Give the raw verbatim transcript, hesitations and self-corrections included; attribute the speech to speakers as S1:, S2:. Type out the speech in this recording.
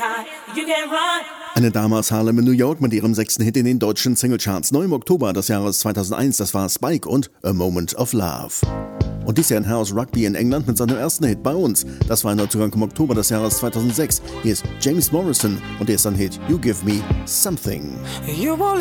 S1: Eine Dame aus Harlem in New York mit ihrem sechsten Hit in den deutschen Singlecharts. Neu im Oktober des Jahres zweitausendeins, das war Spike und A Moment of Love. Und dies Jahr ein Herr aus Rugby in England mit seinem ersten Hit bei uns. Das war ein Neuzugang im Oktober des Jahres zweitausendsechs. Hier ist James Morrison und er ist ein Hit You Give Me Something.
S2: You